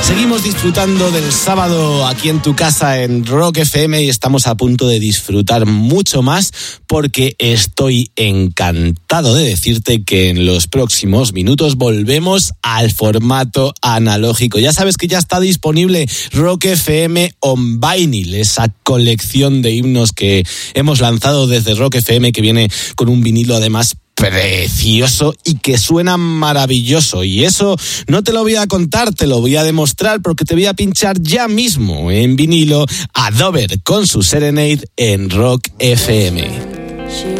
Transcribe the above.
Seguimos disfrutando del sábado aquí en tu casa en Rock FM y estamos a punto de disfrutar mucho más porque estoy encantado de decirte que en los próximos minutos volvemos al formato analógico. Ya sabes que ya está disponible Rock FM on Vinyl, esa colección de himnos que hemos lanzado desde Rock FM que viene con un vinilo además precioso y que suena maravilloso, y eso no te lo voy a contar, te lo voy a demostrar porque te voy a pinchar ya mismo en vinilo a Dover con su Serenade en Rock FM.